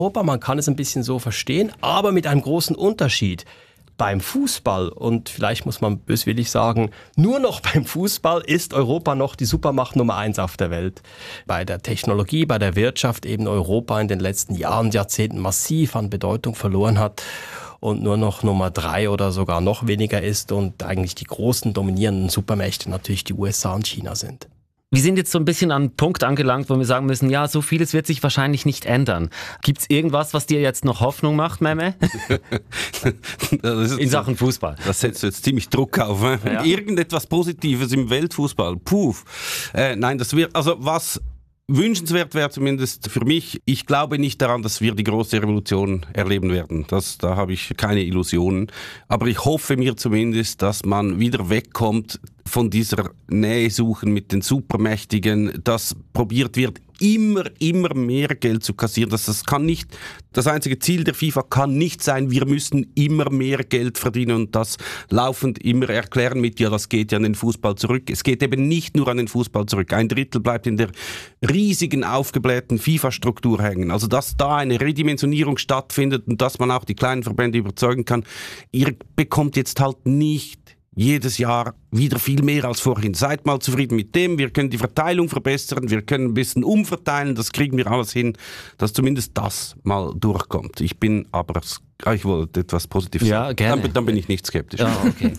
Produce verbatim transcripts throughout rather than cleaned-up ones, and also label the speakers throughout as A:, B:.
A: Europa, man kann es ein bisschen so verstehen, aber mit einem großen Unterschied. Beim Fußball, und vielleicht muss man böswillig sagen, nur noch beim Fußball ist Europa noch die Supermacht Nummer eins auf der Welt. Bei der Technologie, bei der Wirtschaft eben Europa in den letzten Jahren, Jahrzehnten massiv an Bedeutung verloren hat und nur noch Nummer drei oder sogar noch weniger ist und eigentlich die großen dominierenden Supermächte natürlich die U S A und China sind.
B: Wir sind jetzt so ein bisschen an einen Punkt angelangt, wo wir sagen müssen, ja, so vieles wird sich wahrscheinlich nicht ändern. Gibt's irgendwas, was dir jetzt noch Hoffnung macht, Meme? In Sachen Fußball.
C: Das setzt jetzt ziemlich Druck auf. Ne? Ja. Irgendetwas Positives im Weltfußball. Puh. Äh, nein, das wird, also was wünschenswert wäre zumindest für mich, ich glaube nicht daran, dass wir die große Revolution erleben werden. Das, da habe ich keine Illusionen. Aber ich hoffe mir zumindest, dass man wieder wegkommt von dieser Nähe suchen mit den Supermächtigen, dass probiert wird, immer, immer mehr Geld zu kassieren. Das, das kann nicht, das einzige Ziel der FIFA kann nicht sein, wir müssen immer mehr Geld verdienen und das laufend immer erklären mit, ja, das geht ja an den Fußball zurück. Es geht eben nicht nur an den Fußball zurück. Ein Drittel bleibt in der riesigen, aufgeblähten FIFA-Struktur hängen. Also, dass da eine Redimensionierung stattfindet und dass man auch die kleinen Verbände überzeugen kann, ihr bekommt jetzt halt nicht jedes Jahr wieder viel mehr als vorhin. Seid mal zufrieden mit dem, wir können die Verteilung verbessern, wir können ein bisschen umverteilen, das kriegen wir alles hin, dass zumindest das mal durchkommt. Ich bin aber, ich wollte etwas Positives
B: ja,
C: sagen.
B: Gerne.
C: Dann, dann bin ich nicht skeptisch.
B: Ja, okay.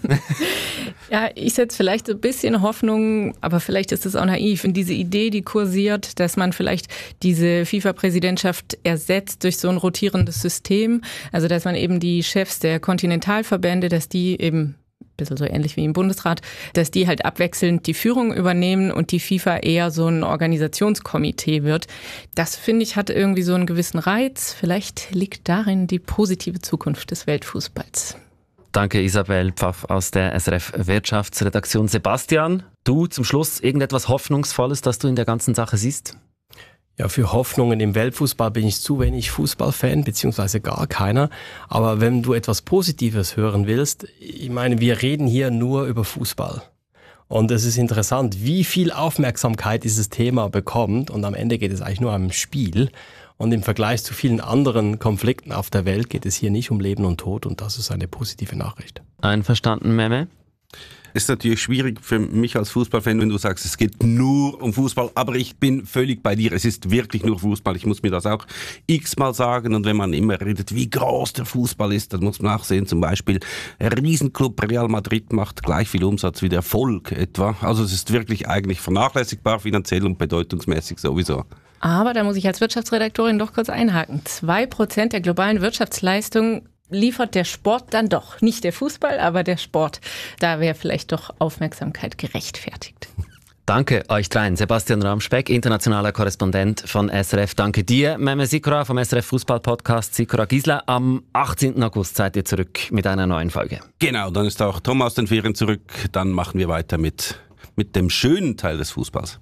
D: Ja, ich setze vielleicht so ein bisschen Hoffnung, aber vielleicht ist es auch naiv, in diese Idee, die kursiert, dass man vielleicht diese FIFA-Präsidentschaft ersetzt durch so ein rotierendes System, also dass man eben die Chefs der Kontinentalverbände, dass die eben bisschen so ähnlich wie im Bundesrat, dass die halt abwechselnd die Führung übernehmen und die FIFA eher so ein Organisationskomitee wird. Das, finde ich, hat irgendwie so einen gewissen Reiz. Vielleicht liegt darin die positive Zukunft des Weltfußballs.
B: Danke Isabel Pfaff aus der S R F Wirtschaftsredaktion. Sebastian, du zum Schluss irgendetwas Hoffnungsvolles, das du in der ganzen Sache siehst?
A: Ja, für Hoffnungen im Weltfußball bin ich zu wenig Fußballfan, beziehungsweise gar keiner. Aber wenn du etwas Positives hören willst, ich meine, wir reden hier nur über Fußball. Und es ist interessant, wie viel Aufmerksamkeit dieses Thema bekommt. Und am Ende geht es eigentlich nur um ein Spiel. Und im Vergleich zu vielen anderen Konflikten auf der Welt geht es hier nicht um Leben und Tod. Und das ist eine positive Nachricht.
B: Einverstanden, Meme?
C: Es ist natürlich schwierig für mich als Fußballfan, wenn du sagst, es geht nur um Fußball, aber ich bin völlig bei dir, es ist wirklich nur Fußball, ich muss mir das auch x-mal sagen und wenn man immer redet, wie groß der Fußball ist, dann muss man auch sehen, zum Beispiel ein Riesenclub Real Madrid macht gleich viel Umsatz wie der Volk etwa, also es ist wirklich eigentlich vernachlässigbar finanziell und bedeutungsmäßig sowieso.
D: Aber da muss ich als Wirtschaftsredaktorin doch kurz einhaken, zwei Prozent der globalen Wirtschaftsleistung liefert der Sport dann doch. Nicht der Fußball, aber der Sport. Da wäre vielleicht doch Aufmerksamkeit gerechtfertigt.
B: Danke euch dreien. Sebastian Ramspeck, internationaler Korrespondent von S R F. Danke dir, Meme Sikora vom S R F Fußball-Podcast. Sikora Gisler, am achtzehnten August seid ihr zurück mit einer neuen Folge.
C: Genau, dann ist auch Tom aus den Ferien zurück. Dann machen wir weiter mit, mit dem schönen Teil des Fußballs.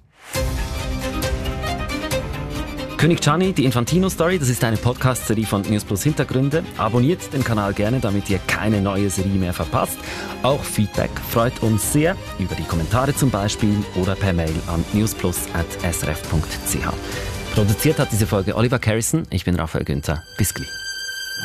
B: König Gianni, die Infantino-Story, das ist eine Podcast-Serie von News Plus Hintergründe. Abonniert den Kanal gerne, damit ihr keine neue Serie mehr verpasst. Auch Feedback freut uns sehr, über die Kommentare zum Beispiel oder per Mail an newsplus at s r f punkt c h. Produziert hat diese Folge Oliver Carrison, ich bin Raphael Günther. Bis gleich.